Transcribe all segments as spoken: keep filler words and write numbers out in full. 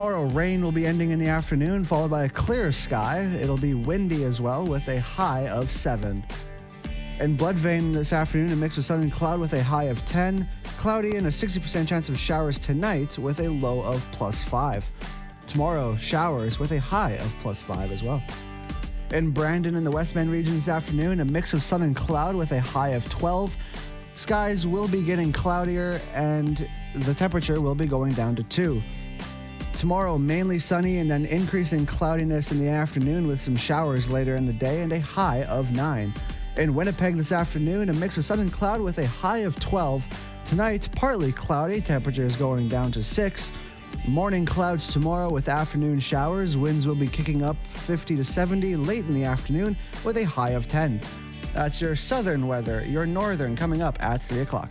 Tomorrow, rain will be ending in the afternoon, followed by a clear sky. It'll be windy as well, with a high of seven. In Bloodvein this afternoon, a mix of sun and cloud with a high of ten. Cloudy and a sixty percent chance of showers tonight with a low of plus five. Tomorrow, showers with a high of plus five as well. In Brandon in the West Bend region this afternoon, a mix of sun and cloud with a high of twelve. Skies will be getting cloudier and the temperature will be going down to two. Tomorrow, mainly sunny and then increasing cloudiness in the afternoon with some showers later in the day and a high of nine. In Winnipeg this afternoon, a mix of sun and cloud with a high of twelve. Tonight, partly cloudy, temperatures going down to six. Morning clouds tomorrow with afternoon showers. Winds will be kicking up fifty to seventy late in the afternoon with a high of ten. That's your southern weather. Your northern coming up at three o'clock.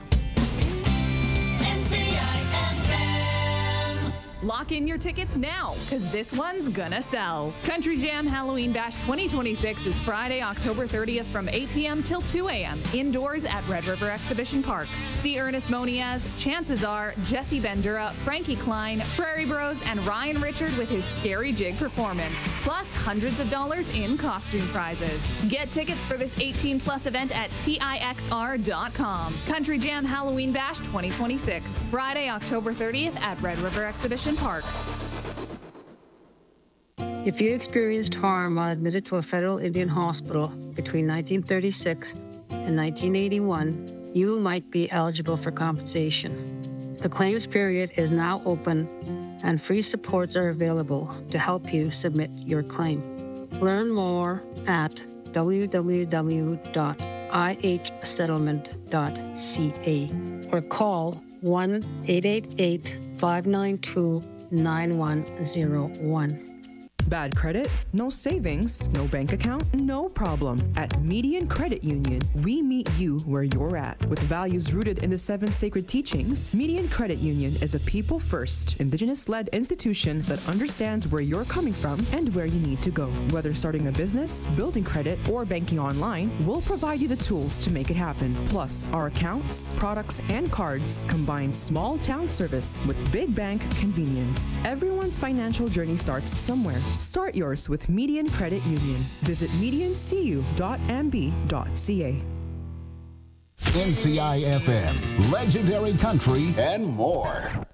Lock in your tickets now, because this one's gonna sell. Country Jam Halloween Bash twenty twenty-six is Friday, October thirtieth from eight p.m. till two a.m. indoors at Red River Exhibition Park. See Ernest Moniaz, Chances Are, Jesse Bandura, Frankie Klein, Prairie Bros, and Ryan Richard with his Scary Jig performance. Plus hundreds of dollars in costume prizes. Get tickets for this eighteen plus event at T I X R dot com. Country Jam Halloween Bash twenty twenty-six, Friday, October thirtieth at Red River Exhibition Park. If you experienced harm while admitted to a federal Indian hospital between nineteen thirty-six and nineteen eighty-one, you might be eligible for compensation. The claims period is now open and free supports are available to help you submit your claim. Learn more at w w w dot i h settlement dot c a or call one eight eight eight, five nine two, nine one zero one. Bad credit? No savings? No bank account? No problem. At Median Credit Union, we meet you where you're at. With values rooted in the seven sacred teachings, Median Credit Union is a people-first, Indigenous-led institution that understands where you're coming from and where you need to go. Whether starting a business, building credit, or banking online, we'll provide you the tools to make it happen. Plus, our accounts, products, and cards combine small-town service with big bank convenience. Everyone's financial journey starts somewhere. Start yours with Median Credit Union. Visit median c u dot m b dot c a. N C I F M, legendary country, and more.